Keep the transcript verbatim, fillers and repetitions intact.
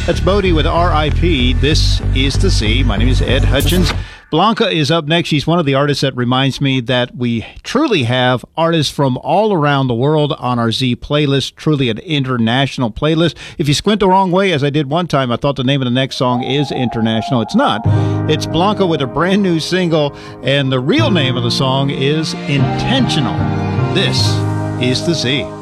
That's Bodie with R I P. This is The Z. My name is Ed Hutchins. Blanca is up next. She's one of the artists that reminds me that we truly have artists from all around the world on our Z playlist, truly an international playlist. If you squint the wrong way, as I did one time, I thought the name of the next song is international. It's not. It's Blanca with a brand new single, and the real name of the song is Intentional. This is The Z.